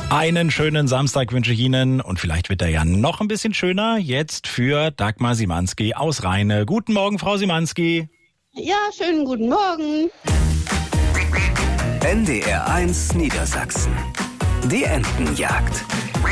Einen schönen Samstag wünsche ich Ihnen und vielleicht wird er ja noch ein bisschen schöner jetzt für Dagmar Simanski aus Rheine. Guten Morgen, Frau Simanski. Ja, schönen guten Morgen. NDR 1 Niedersachsen. Die Entenjagd.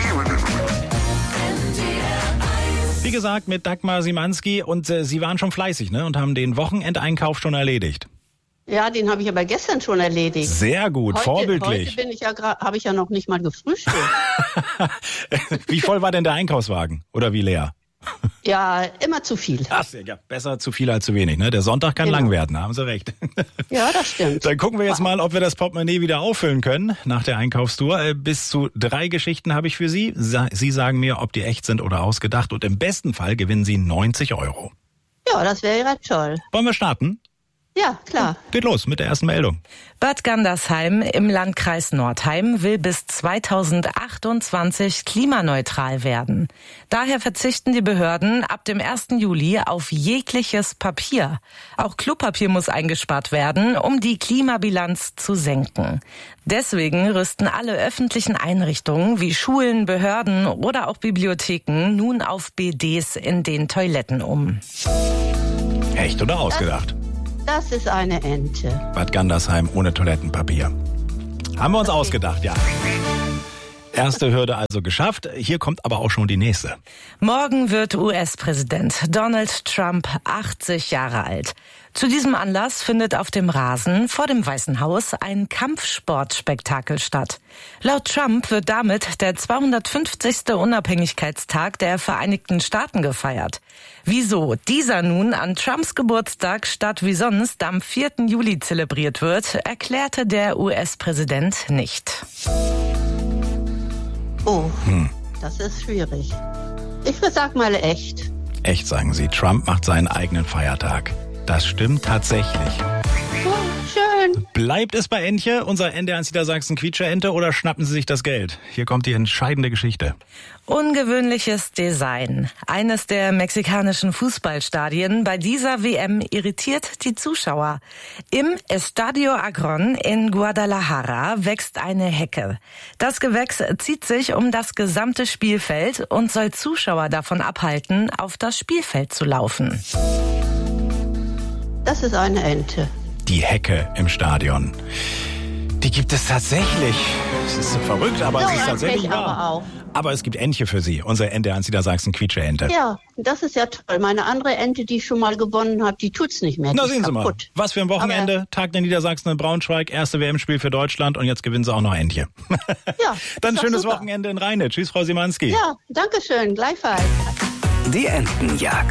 Wie gesagt, mit Dagmar Simanski und Sie waren schon fleißig, ne? Und haben den Wochenendeinkauf schon erledigt. Ja, den habe ich aber gestern schon erledigt. Sehr gut, vorbildlich. Heute habe ich ja noch nicht mal gefrühstückt. Wie voll war denn der Einkaufswagen? Oder wie leer? Ja, immer zu viel. Ach, ja, besser zu viel als zu wenig, ne? Der Sonntag kann lang werden, haben Sie recht. Ja, das stimmt. Dann gucken wir jetzt mal, ob wir das Portemonnaie wieder auffüllen können nach der Einkaufstour. Bis zu 3 Geschichten habe ich für Sie. Sie sagen mir, ob die echt sind oder ausgedacht. Und im besten Fall gewinnen Sie 90 €. Ja, das wäre ja toll. Wollen wir starten? Ja, klar. Geht los mit der ersten Meldung. Bad Gandersheim im Landkreis Nordheim will bis 2028 klimaneutral werden. Daher verzichten die Behörden ab dem 1. Juli auf jegliches Papier. Auch Klopapier muss eingespart werden, um die Klimabilanz zu senken. Deswegen rüsten alle öffentlichen Einrichtungen wie Schulen, Behörden oder auch Bibliotheken nun auf BDs in den Toiletten um. Echt oder ausgedacht? Das ist eine Ente. Bad Gandersheim ohne Toilettenpapier. Haben wir uns ausgedacht, ja. Erste Hürde also geschafft. Hier kommt aber auch schon die nächste. Morgen wird US-Präsident Donald Trump 80 Jahre alt. Zu diesem Anlass findet auf dem Rasen vor dem Weißen Haus ein Kampfsportspektakel statt. Laut Trump wird damit der 250. Unabhängigkeitstag der Vereinigten Staaten gefeiert. Wieso dieser nun an Trumps Geburtstag statt wie sonst am 4. Juli zelebriert wird, erklärte der US-Präsident nicht. Oh, Das ist schwierig. Ich sag mal echt. Echt, sagen Sie. Trump macht seinen eigenen Feiertag. Das stimmt tatsächlich. Oh, schön. Bleibt es bei Entche, unser NDR 1 Niedersachsen Quietscherente, oder schnappen Sie sich das Geld? Hier kommt die entscheidende Geschichte. Ungewöhnliches Design. Eines der mexikanischen Fußballstadien bei dieser WM irritiert die Zuschauer. Im Estadio Akron in Guadalajara wächst eine Hecke. Das Gewächs zieht sich um das gesamte Spielfeld und soll Zuschauer davon abhalten, auf das Spielfeld zu laufen. Das ist eine Ente. Die Hecke im Stadion. Die gibt es tatsächlich. Es ist so verrückt, aber es ist tatsächlich wahr. Aber auch. Aber es gibt Entche für Sie, unser NDR 1 Niedersachsen Quietscherente. Ja, das ist ja toll. Meine andere Ente, die ich schon mal gewonnen habe, die tut's nicht mehr. Na, Die ist sehen Sie mal. kaputt. Was für ein Wochenende. Aber Tag der Niedersachsen in Braunschweig, erste WM-Spiel für Deutschland und jetzt gewinnen Sie auch noch Entche. Ja, Dann ist doch schönes super. Wochenende in Rheine. Tschüss, Frau Simanski. Ja, danke schön. Gleichfalls. Die Entenjagd.